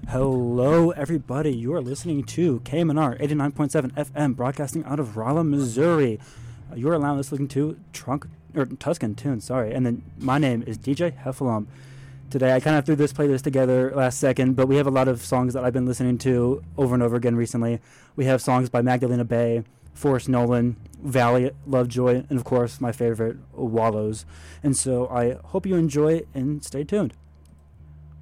Hello, everybody. You are listening to KMNR 89.7 FM, broadcasting out of Rolla, Missouri. You are allowing us listening to Tuscan Tunes, sorry. And then my name is DJ Heffalump. Today, I kind of threw this playlist together last second, but we have a lot of songs that I've been listening to over and over again recently. We have songs by Magdalena Bay, Forrest Nolan, Valley, Lovejoy, and of course, my favorite, Wallows. And so I hope you enjoy and stay tuned.